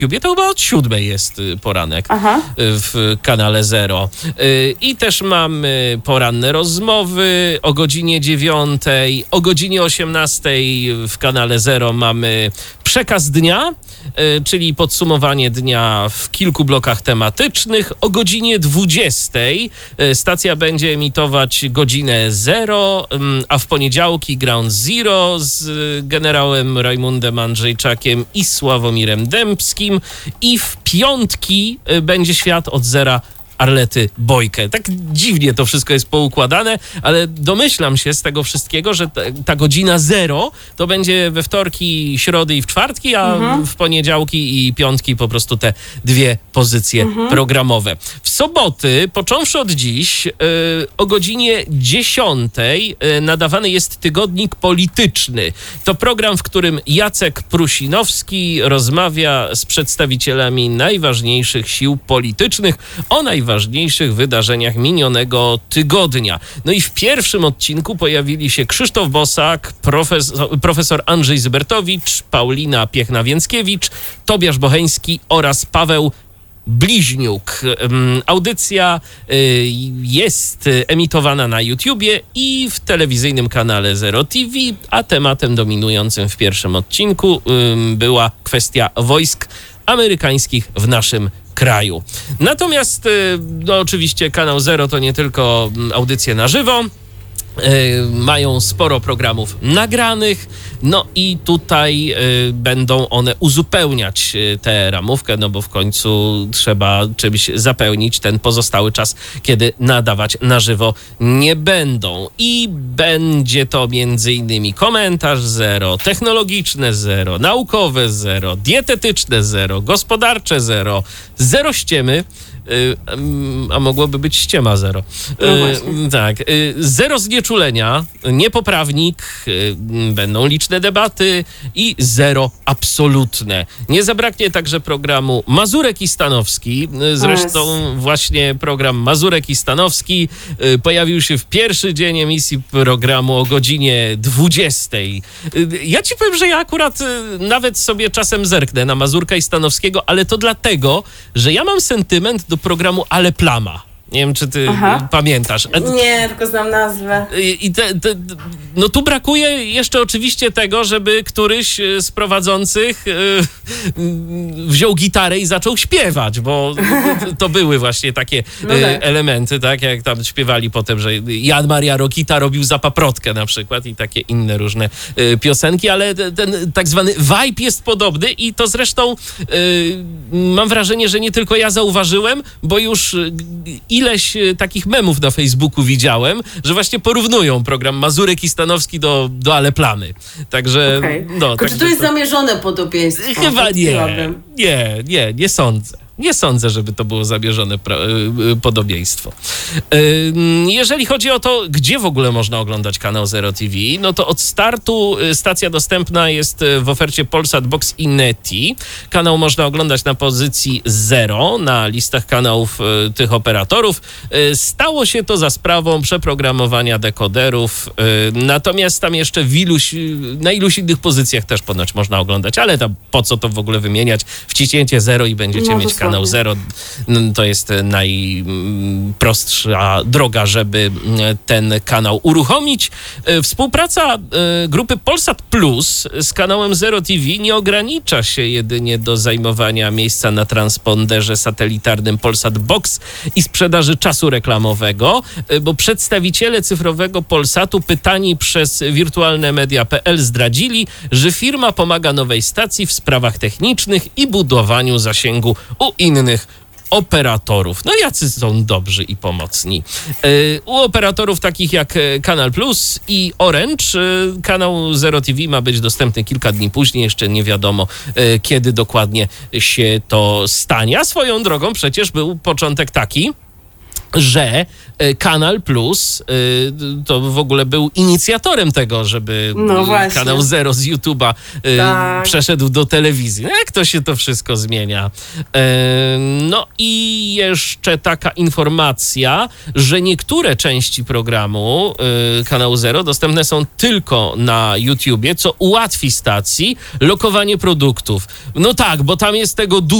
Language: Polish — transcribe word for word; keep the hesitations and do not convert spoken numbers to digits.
to chyba od siódmej jest poranek Aha. w kanale Zero. I też mamy poranne rozmowy o godzinie dziewiątej, o godzinie osiemnastej w kanale Zero mamy przekaz dnia, czyli podsumowanie dnia w kilku blokach tematycznych. O godzinie dwudziestej stacja będzie emitować godzinę zero, a w poniedziałki Ground Zero z generałem Rajmundem Andrzejczakiem i Sławomirem Dębskim. I w piątki będzie Świat od zera Arlety Bojkę. Tak dziwnie to wszystko jest poukładane, ale domyślam się z tego wszystkiego, że ta, ta godzina zero to będzie we wtorki, środy i w czwartki, a mhm. w poniedziałki i piątki po prostu te dwie pozycje mhm. programowe. W soboty, począwszy od dziś, yy, o godzinie dziesiątej yy, nadawany jest Tygodnik Polityczny. To program, w którym Jacek Prusinowski rozmawia z przedstawicielami najważniejszych sił politycznych o najważniejszych ważniejszych wydarzeniach minionego tygodnia. No i w pierwszym odcinku pojawili się Krzysztof Bosak, profesor, profesor Andrzej Zybertowicz, Paulina Piechna-Więckiewicz, Tobiasz Bocheński oraz Paweł Bliźniuk. Audycja jest emitowana na YouTubie i w telewizyjnym kanale Zero T V, a tematem dominującym w pierwszym odcinku była kwestia wojsk amerykańskich w naszym kraju. Natomiast no, oczywiście kanał Zero to nie tylko audycje na żywo. Mają sporo programów nagranych, no i tutaj y, będą one uzupełniać y, tę ramówkę, no bo w końcu trzeba czymś zapełnić ten pozostały czas, kiedy nadawać na żywo nie będą. I będzie to między innymi komentarz Zero, technologiczne Zero, naukowe Zero, dietetyczne Zero, gospodarcze Zero, Zero ściemy, a mogłoby być ściema zero. No tak. Zero znieczulenia, niepoprawnik, będą liczne debaty i zero absolutne. Nie zabraknie także programu Mazurek i Stanowski. Zresztą właśnie program Mazurek i Stanowski pojawił się w pierwszy dzień emisji programu o godzinie dwudziestej. Ja ci powiem, że ja akurat nawet sobie czasem zerknę na Mazurka i Stanowskiego, ale to dlatego, że ja mam sentyment do programu Ale Plama. Nie wiem, czy ty Aha. pamiętasz. Nie, tylko znam nazwę. I te, te, no tu brakuje jeszcze oczywiście tego, żeby któryś z prowadzących yy, wziął gitarę i zaczął śpiewać, bo to były właśnie takie no yy, tak. elementy, tak, jak tam śpiewali potem, że Jan Maria Rokita robił za paprotkę na przykład i takie inne różne yy, piosenki, ale ten tak zwany vibe jest podobny i to zresztą yy, mam wrażenie, że nie tylko ja zauważyłem, bo już yy, ileś takich memów na Facebooku widziałem, że właśnie porównują program Mazurek i Stanowski do, do Ale Plamy. Także... Okay. No, tak, czy to jest to... zamierzone podobieństwo? Chyba nie. Nie, nie, nie sądzę. Nie sądzę, żeby to było zamierzone pra- podobieństwo. Jeżeli chodzi o to, gdzie w ogóle można oglądać kanał Zero T V, no to od startu stacja dostępna jest w ofercie Polsat Box i Neti. Kanał można oglądać na pozycji zero na listach kanałów tych operatorów. Stało się to za sprawą przeprogramowania dekoderów, natomiast tam jeszcze w iluś, na iluś innych pozycjach też ponoć można oglądać, ale tam po co to w ogóle wymieniać? Wciśnięcie zero i będziecie no, mieć kanał Kanał Zero. To jest najprostsza droga, żeby ten kanał uruchomić. Współpraca grupy Polsat Plus z kanałem Zero T V nie ogranicza się jedynie do zajmowania miejsca na transponderze satelitarnym Polsat Box i sprzedaży czasu reklamowego, bo przedstawiciele cyfrowego Polsatu pytani przez wirtualnemedia kropka p l zdradzili, że firma pomaga nowej stacji w sprawach technicznych i budowaniu zasięgu u innych operatorów. No jacy są dobrzy i pomocni. U operatorów takich jak Kanal Plus i Orange kanał Zero T V ma być dostępny kilka dni później. Jeszcze nie wiadomo, kiedy dokładnie się to stanie. A swoją drogą przecież był początek taki, że Kanal Plus to w ogóle był inicjatorem tego, żeby No właśnie. Kanał Zero z YouTube'a Tak. przeszedł do telewizji. No jak to się to wszystko zmienia? No i jeszcze taka informacja, że niektóre części programu Kanału Zero dostępne są tylko na YouTubie, co ułatwi stacji lokowanie produktów. No tak, bo tam jest tego dużo.